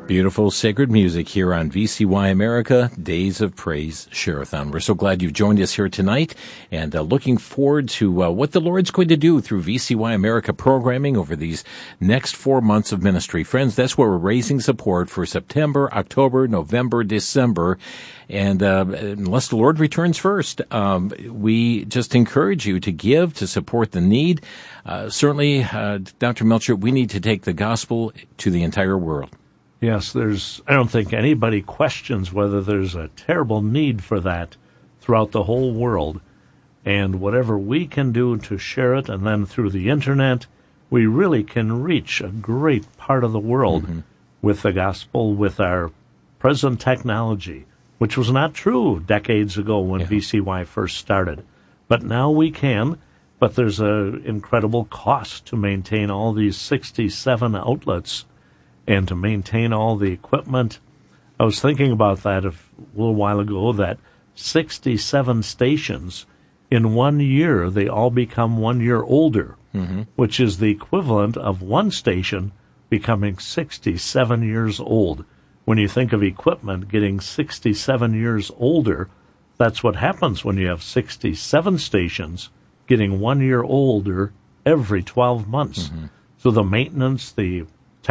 Beautiful sacred music here on VCY America, Days of Praise Share-a-thon. We're so glad you've joined us here tonight, and looking forward to what the Lord's going to do through VCY America programming over these next 4 months of ministry. Friends, that's where we're raising support for September, October, November, December, and unless the Lord returns first, we just encourage you to give, to support the need. Certainly, Dr. Melcher, we need to take the gospel to the entire world. Yes, I don't think anybody questions whether there's a terrible need for that throughout the whole world. And whatever we can do to share it, and then through the internet, we really can reach a great part of the world with the gospel, with our present technology, which was not true decades ago when VCY first started. But now we can, but there's an incredible cost to maintain all these 67 outlets and to maintain all the equipment. I was thinking about that a little while ago, that 67 stations, in 1 year, they all become 1 year older, which is the equivalent of one station becoming 67 years old. When you think of equipment getting 67 years older, that's what happens when you have 67 stations getting 1 year older every 12 months. So the maintenance, the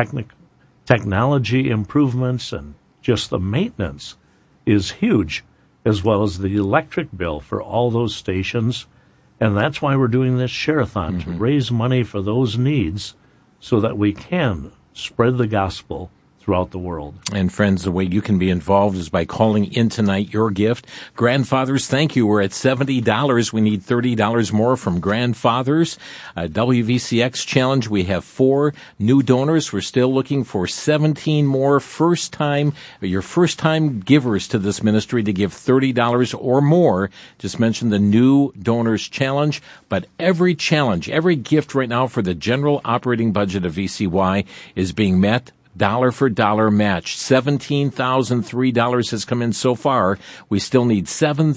technology improvements, and just the maintenance is huge, as well as the electric bill for all those stations. And that's why we're doing this share-a-thon, to raise money for those needs so that we can spread the gospel throughout the world. And friends, the way you can be involved is by calling in tonight your gift. Grandfathers, thank you. We're at $70. We need $30 more from Grandfathers. WVCX Challenge, we have 4 new donors. We're still looking for 17 more first-time givers to this ministry to give $30 or more. Just mention the new donors challenge. But every challenge, every gift right now for the general operating budget of VCY is being met. Dollar for dollar match. $17,003 has come in so far. We still need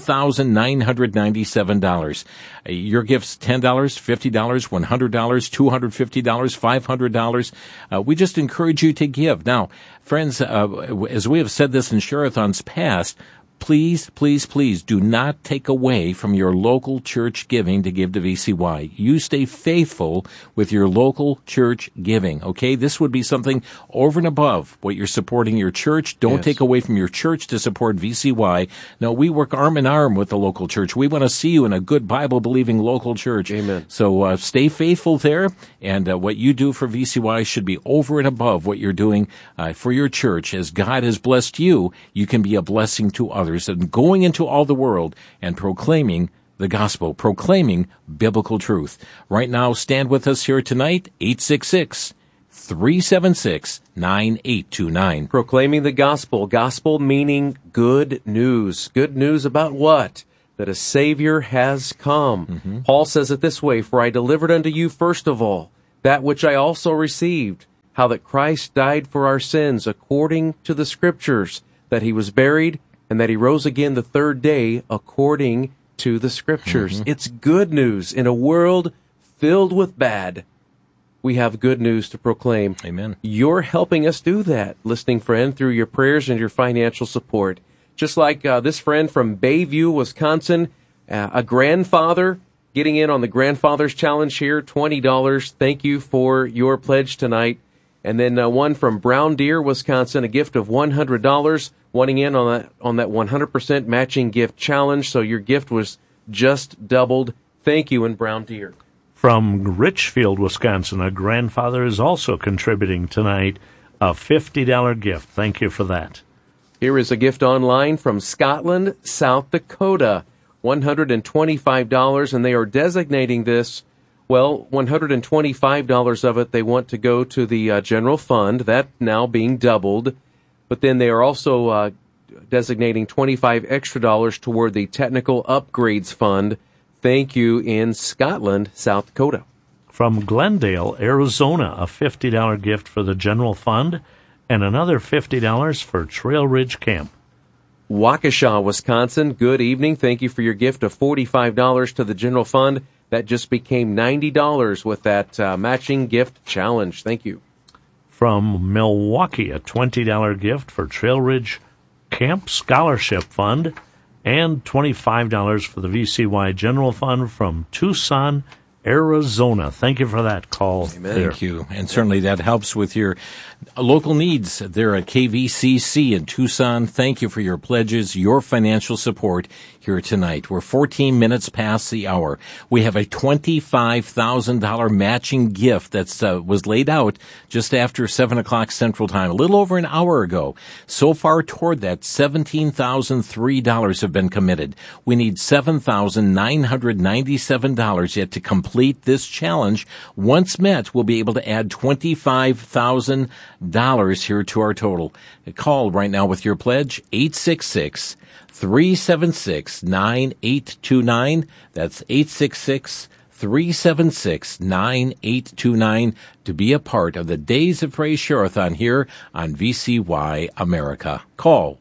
$7,997. Your gift's $10, $50, $100, $250, $500. We just encourage you to give. Now, friends, as we have said this in share-a-thons past, please, please, please do not take away from your local church giving to give to VCY. You stay faithful with your local church giving, okay? This would be something over and above what you're supporting your church. Don't take away from your church to support VCY. No, we work arm in arm with the local church. We want to see you in a good Bible-believing local church. Amen. So stay faithful there, and what you do for VCY should be over and above what you're doing for your church. As God has blessed you, you can be a blessing to others. And going into all the world and proclaiming the gospel, proclaiming biblical truth. Right now, stand with us here tonight, 866-376-9829. Proclaiming the gospel. Gospel meaning good news. Good news about what? That a Savior has come. Paul says it this way, "For I delivered unto you first of all that which I also received, how that Christ died for our sins according to the Scriptures, that he was buried, and that he rose again the third day according to the Scriptures." It's good news. In a world filled with bad, we have good news to proclaim. Amen. You're helping us do that, listening friend, through your prayers and your financial support. Just like this friend from Bayview, Wisconsin, a grandfather, getting in on the Grandfathers Challenge here, $20. Thank you for your pledge tonight. And then one from Brown Deer, Wisconsin, a gift of $100, wanting in on that 100% matching gift challenge. So your gift was just doubled. Thank you in Brown Deer. From Richfield, Wisconsin, a grandfather is also contributing tonight, a $50 gift. Thank you for that. Here is a gift online from Scotland, South Dakota, $125, and they are designating this. Well, $125 of it they want to go to the general fund, that now being doubled. But then they are also designating $25 extra toward the technical upgrades fund. Thank you in Scotland, South Dakota. From Glendale, Arizona, a $50 gift for the general fund and another $50 for Trail Ridge Camp. Waukesha, Wisconsin, good evening. Thank you for your gift of $45 to the general fund. That just became $90 with that matching gift challenge. Thank you. from Milwaukee, a $20 gift for Trail Ridge Camp Scholarship Fund, and $25 for the VCY General Fund from Tucson, Arizona. Thank you for that call. Amen. Thank you. And certainly that helps with your local needs there at KVCC in Tucson. Thank you for your pledges, your financial support here tonight. We're 14 minutes past the hour. We have a $25,000 matching gift that was laid out just after 7 o'clock Central Time, a little over an hour ago. So far toward that, $17,003 have been committed. We need $7,997 yet to complete this challenge. Once met, we'll be able to add $25,000 here to our total. Call right now with your pledge, 866-376-9829. That's 866-376-9829 to be a part of the Days of Praise Share-a-thon here on VCY America. Call